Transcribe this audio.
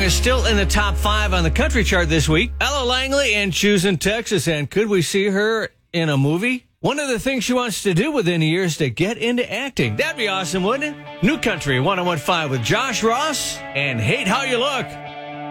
Is still in the top 5 on the country chart this week. Ella Langley and Choosing Texas. And could we see her in a movie? One of the things she wants to do within a year is to get into acting. That'd be awesome, wouldn't it? New Country 101.5 with Josh Ross and Hate How You Look.